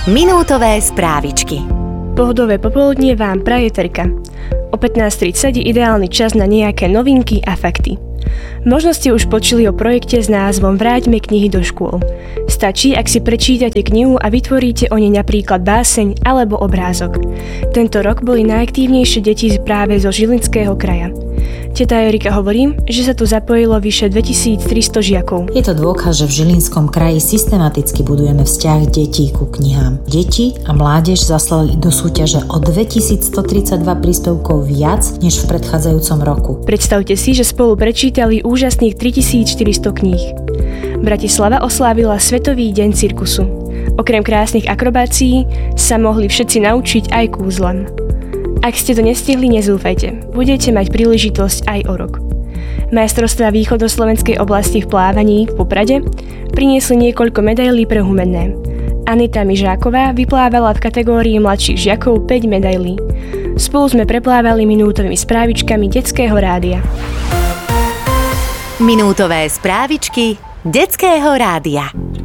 Minútové správičky. Pohodové popoludnie vám praje Terka. O 15:30 je ideálny čas na nejaké novinky a fakty. Možno ste už počuli o projekte s názvom Vráťme knihy do škôl. Stačí, ak si prečítate knihu a vytvoríte o nej napríklad báseň alebo obrázok. Tento rok boli najaktívnejšie deti práve zo Žilinského kraja. Teta Erika hovorí, že sa tu zapojilo vyše 2300 žiakov. Je to dôkaz, že v Žilinskom kraji systematicky budujeme vzťah detí ku knihám. Deti a mládež zaslali do súťaže o 2132 príspevkov viac než v predchádzajúcom roku. Predstavte si, že spolu prečítali úžasných 3400 kníh. Bratislava oslávila Svetový deň cirkusu. Okrem krásnych akrobácií sa mohli všetci naučiť aj kúzlam. Ak ste to nestihli, nezúfajte. Budete mať príležitosť aj o rok. Majstrovstvá východoslovenskej oblasti v plávaní v Poprade priniesli niekoľko medailí pre humenné. Anita Mižáková vyplávala v kategórii mladších žiakov 5 medailí. Spolu sme preplávali minútovými správičkami Detského rádia. Minútové správičky Detského rádia.